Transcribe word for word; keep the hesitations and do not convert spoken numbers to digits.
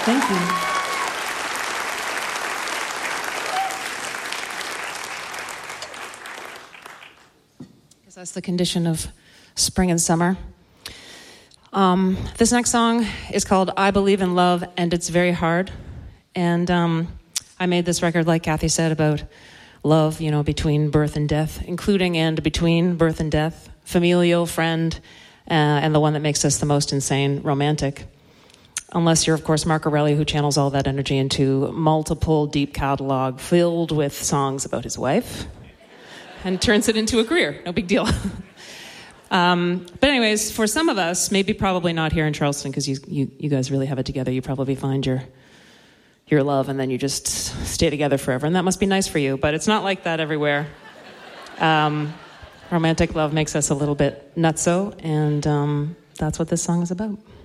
Thank you. Because that's the condition of spring and summer. Um, this next song is called I Believe in Love, and it's very hard. And um, I made this record, like Kathy said, about love, you know, between birth and death, including and between birth and death, familial, friend, uh, and the one that makes us the most insane, romantic. Unless you're, of course, Mark Aureli, who channels all that energy into multiple deep catalog filled with songs about his wife and turns it into a career. No big deal. um, but anyways, for some of us, maybe probably not here in Charleston, because you, you, you guys really have it together. You probably find your your love and then you just stay together forever. And that must be nice for you, but it's not like that everywhere. Um, romantic love makes us a little bit nutso, and um, that's what this song is about.